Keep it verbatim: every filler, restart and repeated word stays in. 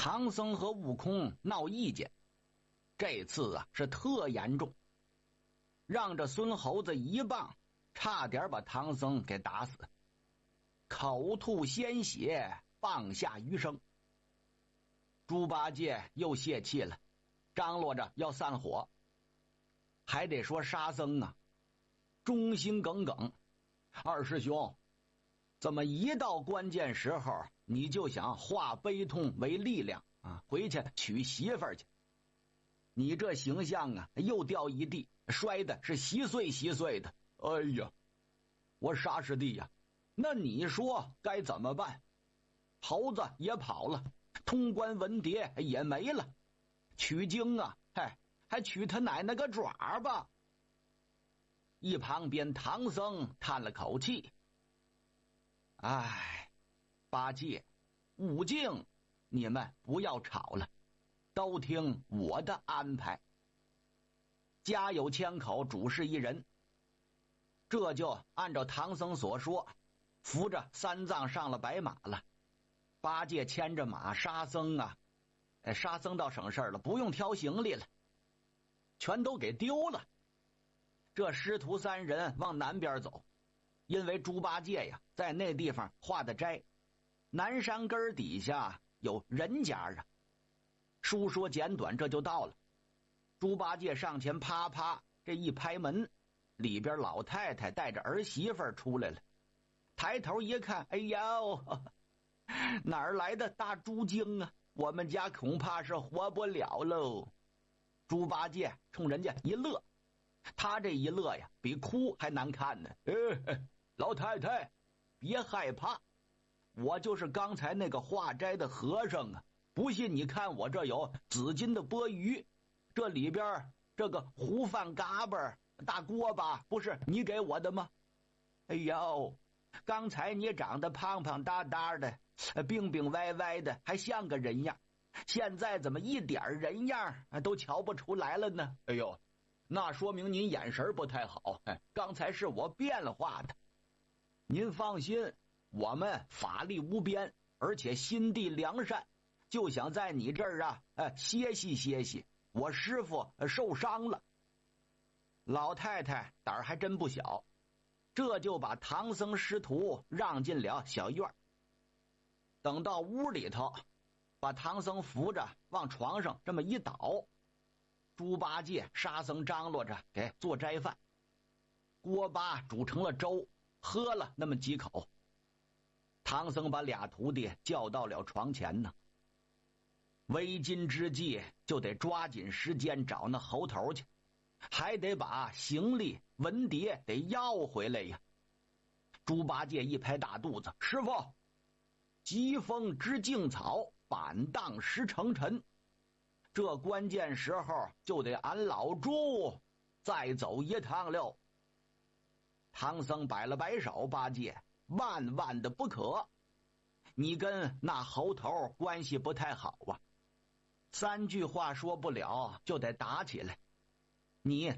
唐僧和悟空闹意见，这次啊是特严重，让这孙猴子一棒差点把唐僧给打死，口吐鲜血，棒下余生。猪八戒又泄气了，张罗着要散伙。还得说沙僧啊，忠心耿耿，二师兄，怎么一到关键时候你就想化悲痛为力量啊，回去娶媳妇儿去？你这形象啊又掉一地，摔的是稀碎稀碎的。哎呀，我沙师弟呀，那你说该怎么办？猴子也跑了，通关文牒也没了，取经啊，嗨，还取他奶奶个爪吧！一旁边唐僧叹了口气，唉，八戒、悟净，你们不要吵了，都听我的安排。家有千口，主事一人。这就按照唐僧所说，扶着三藏上了白马了。八戒牵着马，沙僧啊，哎，沙僧倒省事了，不用挑行李了，全都给丢了。这师徒三人往南边走，因为猪八戒呀在那地方化的斋，南山根底下有人家啊。书说简短，这就到了。猪八戒上前啪啪这一拍门，里边老太太带着儿媳妇出来了。抬头一看，哎呦，哪儿来的大猪精啊？我们家恐怕是活不了喽。猪八戒冲人家一乐，他这一乐呀比哭还难看呢。哎，老太太别害怕，我就是刚才那个化斋的和尚啊，不信你看我这有紫金的钵盂，这里边这个糊饭嘎巴大锅巴不是你给我的吗？哎呦，刚才你长得胖胖大大的，病病歪歪的，还像个人样，现在怎么一点人样都瞧不出来了呢？哎呦，那说明您眼神不太好，哎，刚才是我变化的。您放心，我们法力无边，而且心地良善，就想在你这儿啊，哎，歇息歇息。我师傅受伤了。老太太胆儿还真不小，这就把唐僧师徒让进了小院。等到屋里头，把唐僧扶着往床上这么一倒，猪八戒、沙僧张罗着给做斋饭，锅巴煮成了粥，喝了那么几口。唐僧把俩徒弟叫到了床前呢。为今之计，就得抓紧时间找那猴头去，还得把行李文牒得要回来呀。猪八戒一拍大肚子，师傅，疾风知劲草，板荡识成尘，这关键时候就得俺老猪再走一趟了。唐僧摆了摆手，八戒，万万的不可，你跟那猴头关系不太好啊，三句话说不了就得打起来，你